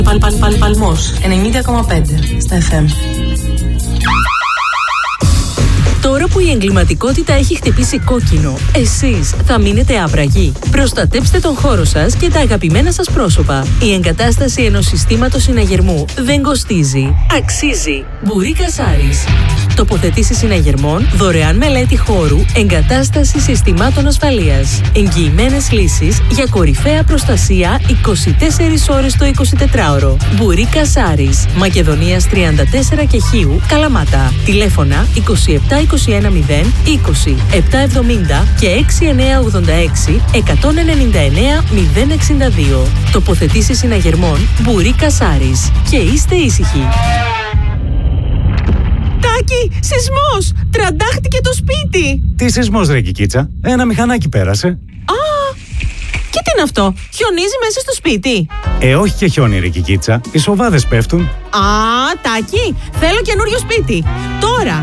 Παλμός 90,5 στα FM. Τώρα που η εγκληματικότητα έχει χτυπήσει κόκκινο, εσείς θα μείνετε άπραγοι. Προστατέψτε τον χώρο σας και τα αγαπημένα σας πρόσωπα. Η εγκατάσταση ενός συστήματος συναγερμού δεν κοστίζει. Αξίζει. Μπουρίκα Σάρις. Τοποθετήσεις συναγερμών, δωρεάν μελέτη χώρου, εγκατάσταση συστημάτων ασφαλείας. Εγγυημένες λύσεις για κορυφαία προστασία 24 ώρες το 24ωρο. Μπουρίκα Σάρις. Μακεδονίας 34 και Χίου, Καλαμάτα. Τηλέφωνα 2721 020 770 και 6986 199 062. Τοποθετήσεις συναγερμών Μπουρίκα Σάρις. Και είστε ήσυχοι. Τάκη, σεισμός! Τραντάχτηκε το σπίτι! Τι σεισμός ρε Κικίτσα? Ένα μηχανάκι πέρασε. Α, και τι είναι αυτό? Χιονίζει μέσα στο σπίτι? Όχι και χιόνι ρε Κικίτσα. Οι σοβάδες πέφτουν. Α, Τάκη, θέλω καινούριο σπίτι. Τώρα!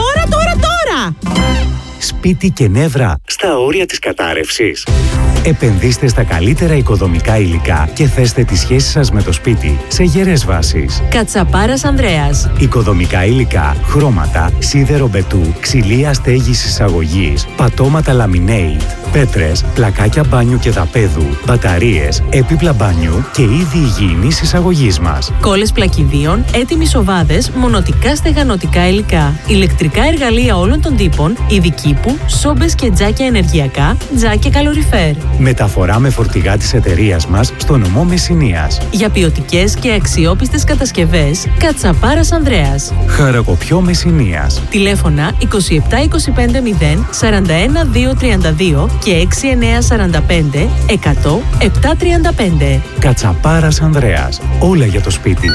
Σπίτι και νεύρα στα όρια της κατάρρευσης. Επενδύστε στα καλύτερα οικοδομικά υλικά και θέστε τη σχέση σας με το σπίτι σε γερές βάσεις. Κατσαπάρας Ανδρέας. Οικοδομικά υλικά, χρώματα, σίδερο μπετού, ξυλία στέγης εισαγωγής, πατώματα laminate, πέτρες, πλακάκια μπάνιου και δαπέδου, μπαταρίες, έπιπλα μπάνιου και είδη υγιεινής εισαγωγής μας. Κόλλες πλακιδίων, έτοιμοι σοβάδες, μονοτικά στεγανοτικά υλικά, ηλεκτρικά εργαλεία όλων των τύπων, ειδικήπου, σόμπες και τζάκια ενεργειακά, τζάκια καλοριφέρ. Μεταφορά με φορτηγά της εταιρείας μας στο νομό Μεσσηνίας. Για ποιοτικές και αξιόπιστες κατασκευές, Κατσαπάρας Ανδρέας. Χαρακοπιό Μεσσηνίας. Τηλέφωνα 2725 0 41 232 και 6945 100 735. Κατσαπάρας Ανδρέας. Όλα για το σπίτι.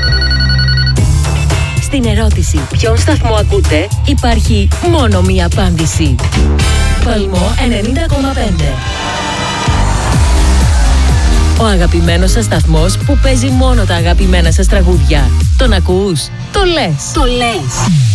Στην ερώτηση ποιον σταθμό ακούτε, υπάρχει μόνο μία απάντηση. Παλμό 90,5. Ο αγαπημένος σας σταθμός που παίζει μόνο τα αγαπημένα σας τραγούδια. Τον ακούς? Το λες.